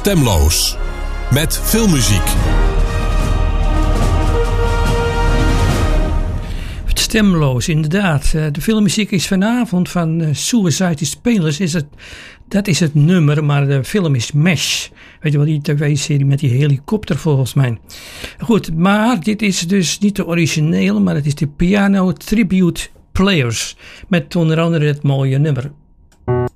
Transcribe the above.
Stemloos. Met filmmuziek. Stemloos, inderdaad. De filmmuziek is vanavond van Suicide Spelers. Dat is het nummer, maar de film is Mesh. Weet je wel, die tv-serie met die helikopter volgens mij. Goed, maar dit is dus niet de originele, maar het is de Piano Tribute Players. Met onder andere het mooie nummer